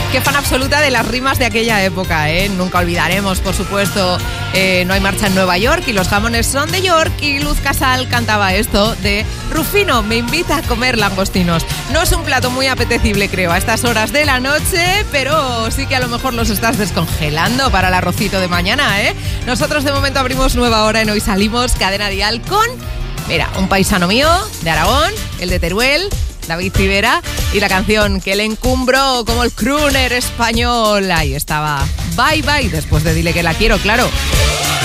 Qué fan absoluta de las rimas de aquella época, ¿eh? Nunca olvidaremos, por supuesto, No hay marcha en Nueva York y los jamones son de York, y Luz Casal cantaba esto de Rufino me invita a comer langostinos. No es un plato muy apetecible, creo, a estas horas de la noche, pero sí que a lo mejor los estás descongelando para el arrocito de mañana, ¿eh? Nosotros de momento abrimos nueva hora en Hoy Salimos, Cadena Dial, con, mira, un paisano mío de Aragón, el de Teruel, David Rivera, y la canción que le encumbró como el crooner español. Ahí estaba, Bye Bye, después de Dile que la quiero, claro.